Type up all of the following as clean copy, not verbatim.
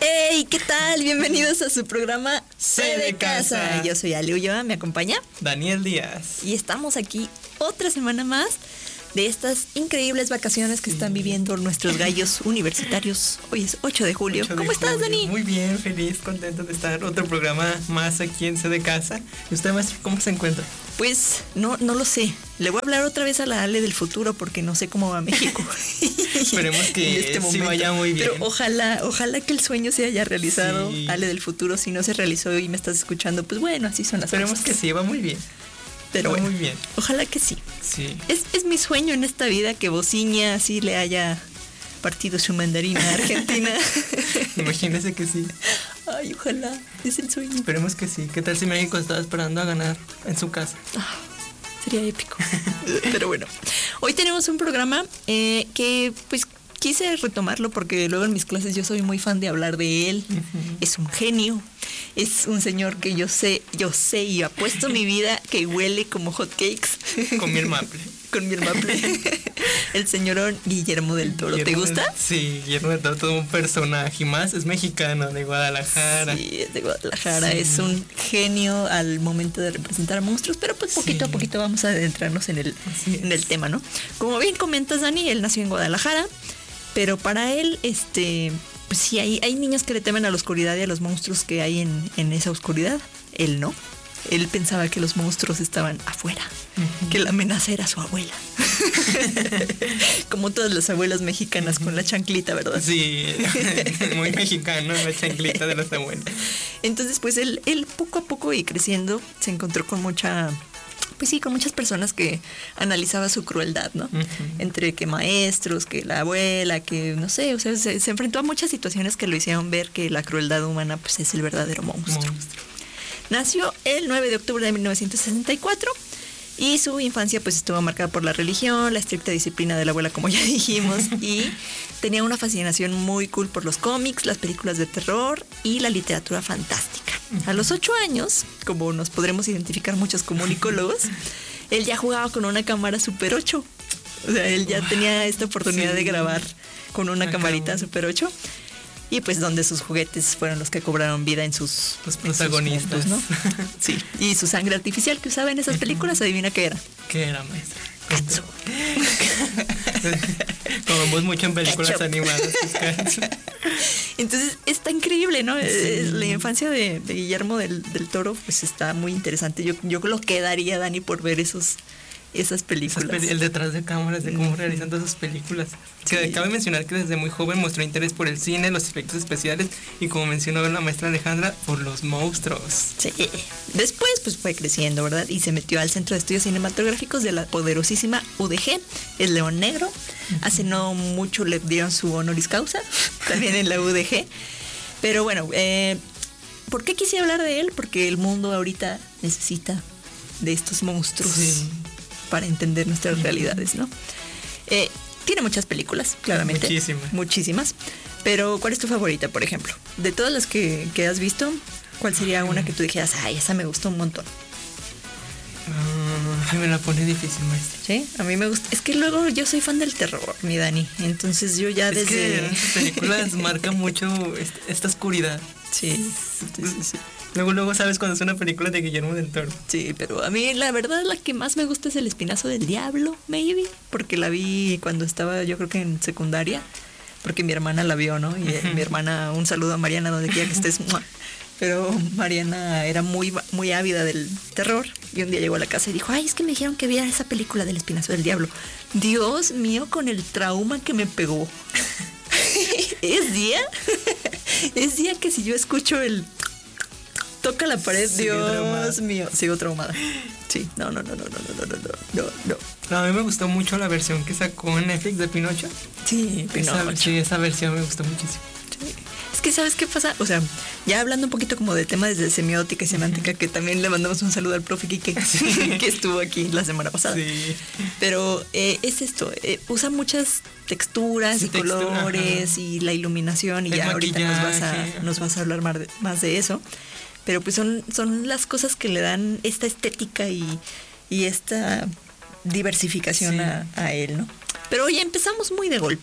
Hey, ¿qué tal? Bienvenidos a su programa C de Casa. Yo soy Ali Ulloa, ¿me acompaña? Daniel Díaz. Y estamos aquí otra semana más de estas increíbles vacaciones que están viviendo nuestros gallos universitarios. Hoy es 8 de julio. ¿Cómo estás, Dani? Muy bien, feliz, contento de estar. Otro programa más aquí en C de Casa. ¿Y usted, maestro, cómo se encuentra? Pues no lo sé. Le voy a hablar otra vez a la Ale del futuro porque no sé cómo va México. Esperemos que sí vaya muy bien. Pero ojalá que el sueño se haya realizado. Sí. Ale del futuro, si no se realizó y me estás escuchando, pues bueno, así son las Esperemos cosas. que sí, va muy bien. Pero va bueno, muy bien. Ojalá que sí. Sí. Es mi sueño en esta vida que Bociña así le haya partido su mandarina a Argentina. Imagínese que sí. Ay, ojalá, es el sueño. Esperemos que sí. ¿Qué tal si México estaba esperando a ganar en su casa? Sería épico. Pero bueno, hoy tenemos un programa que pues quise retomarlo porque luego en mis clases yo soy muy fan de hablar de él. Es un genio. Es un señor que yo sé y apuesto mi vida que huele como hot cakes. Con miel maple. Con miel maple. El señorón Guillermo del Toro. ¿Te gusta? Sí, Guillermo del Toro, todo un personaje. Y más es mexicano, de Guadalajara. Sí, es de Guadalajara. Sí. Es un genio al momento de representar a monstruos, pero pues poquito a poquito vamos a adentrarnos en el tema, ¿no? Como bien comentas, Dani, él nació en Guadalajara, pero para él, pues sí, hay niños que le temen a la oscuridad y a los monstruos que hay en esa oscuridad. Él no. Él pensaba que los monstruos estaban afuera, que la amenaza era su abuela. Como todas las abuelas mexicanas con la chanclita, ¿verdad? Sí, muy mexicano, la chanclita de las abuelas. Entonces, pues él poco a poco y creciendo se encontró con muchas personas que analizaba su crueldad, ¿no? Entre que maestros, que la abuela, que no sé, o sea, se enfrentó a muchas situaciones que lo hicieron ver que la crueldad humana pues es el verdadero monstruo. Nació el 9 de octubre de 1964 y su infancia pues estuvo marcada por la religión, la estricta disciplina de la abuela, como ya dijimos, y tenía una fascinación muy cool por los cómics, las películas de terror y la literatura fantástica. A los 8 años, como nos podremos identificar muchos comunicólogos, él ya jugaba con una cámara Super 8. O sea, él ya tenía esta oportunidad de grabar con una camarita Super 8. Y pues donde sus juguetes fueron los que cobraron vida en sus... Los protagonistas, ¿no? Sí. Y su sangre artificial que usaba en esas películas, adivina qué era. ¿Qué era, maestra? Katsu. Como vemos mucho en películas Ketchup. animadas. Pues, Entonces está increíble, ¿no? Sí. La infancia de Guillermo del Toro pues está muy interesante. Yo lo quedaría, Dani, por ver esas películas. El detrás de cámaras de cómo realizan todas esas películas. Sí. Que cabe mencionar que desde muy joven mostró interés por el cine, los efectos especiales y, como mencionó la maestra Alejandra, por los monstruos. Sí. Después pues fue creciendo, ¿verdad? Y se metió al Centro de Estudios Cinematográficos de la poderosísima UDG, el León Negro. Hace no mucho le dieron su honoris causa, también en la UDG. Pero bueno, ¿por qué quise hablar de él? Porque el mundo ahorita necesita de estos monstruos. Sí. Para entender nuestras realidades, ¿no? Tiene muchas películas, claramente. Muchísimas. Pero, ¿cuál es tu favorita, por ejemplo? De todas las que has visto, ¿cuál sería una que tú dijeras, ay, esa me gustó un montón? Me la pone difícil, maestra. Sí, a mí me gusta. Es que luego yo soy fan del terror, mi Dani. Entonces yo ya desde... Es que las películas marcan mucho esta oscuridad. Sí. Luego sabes cuando es una película de Guillermo del Toro. Sí, pero a mí la verdad la que más me gusta es El Espinazo del Diablo, maybe. Porque la vi cuando estaba yo creo que en secundaria. Porque mi hermana la vio, ¿no? Y mi hermana, un saludo a Mariana donde quiera que estés. Pero Mariana era muy, muy ávida del terror. Y un día llegó a la casa y dijo, ay, es que me dijeron que viera esa película del Espinazo del Diablo. Dios mío, con el trauma que me pegó. ¿Es día que si yo escucho el... toca la pared, Dios mío, sigo traumada. Sí, no. A mí me gustó mucho la versión que sacó en Netflix de Pinocho. Sí, Pinocho. Esa versión me gustó muchísimo. Sí. Es que, ¿sabes qué pasa? O sea, ya hablando un poquito como de temas de semiótica y semántica, que también le mandamos un saludo al profe Quique, que estuvo aquí la semana pasada. Sí. Pero es esto, usa muchas texturas y colores y la iluminación, y ya ahorita nos vas a hablar más de eso. Pero pues son las cosas que le dan esta estética y esta diversificación a él, ¿no? Pero ya empezamos muy de golpe.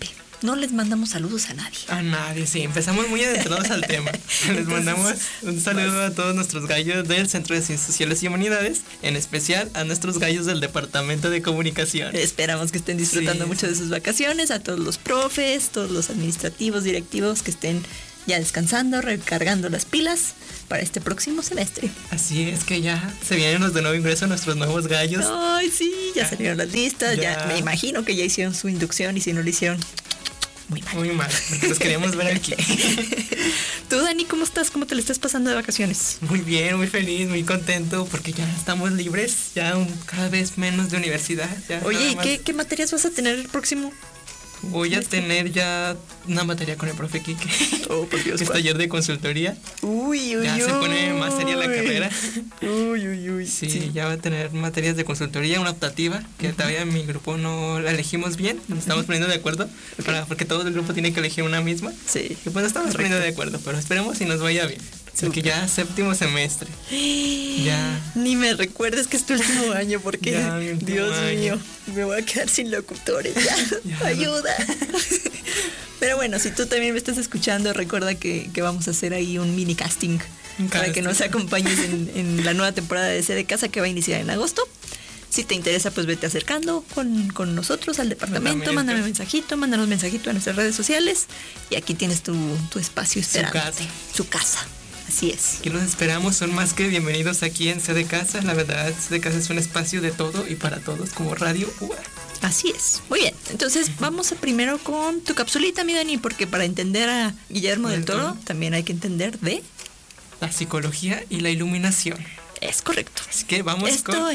no les mandamos saludos a nadie. A nadie, sí. Empezamos muy adentrados al tema. Les mandamos un saludo a todos nuestros gallos del Centro de Ciencias Sociales y Humanidades, en especial a nuestros gallos del Departamento de Comunicación. Esperamos que estén disfrutando mucho de sus vacaciones, a todos los profes, todos los administrativos, directivos que estén ya descansando, recargando las pilas para este próximo semestre. Así es que ya se vienen los de nuevo ingreso, nuestros nuevos gallos. Ay, sí, ya salieron las listas, ya me imagino que ya hicieron su inducción y si no lo hicieron, muy mal. Muy mal, porque los queríamos ver aquí. Tú, Dani, ¿cómo estás? ¿Cómo te le estás pasando de vacaciones? Muy bien, muy feliz, muy contento, porque ya estamos libres, ya cada vez menos de universidad. Ya. Oye, ¿y qué materias vas a tener el próximo? Voy a tener ya una materia con el profe Quique. Oh, por Dios. Es taller de consultoría. Uy. Ya se pone más seria la carrera. Uy. Sí, ya va a tener materias de consultoría, una optativa, que todavía en mi grupo no la elegimos bien. Nos estamos poniendo de acuerdo, porque todo el grupo tiene que elegir una misma. Sí. Y pues nos estamos poniendo de acuerdo, pero esperemos si nos vaya bien. Porque ya séptimo semestre. Ya. Ni me recuerdes que es tu último año, porque ya, Dios mío, me voy a quedar sin locutores. Ya. Ayuda. Pero bueno, si tú también me estás escuchando, recuerda que vamos a hacer ahí un mini casting para que nos acompañes en la nueva temporada de C de Casa que va a iniciar en agosto. Si te interesa, pues vete acercando con nosotros al departamento, mándanos mensajito a nuestras redes sociales y aquí tienes tu espacio esperándote. Su casa. Así es. Aquí los esperamos, son más que bienvenidos aquí en C de Casa. La verdad, C de Casa es un espacio de todo y para todos, como Radio UA. Así es. Muy bien. Entonces vamos primero con tu capsulita, mi Dani, porque para entender a Guillermo del Toro también hay que entender de la psicología y la iluminación. Es correcto. Así que vamos Esto con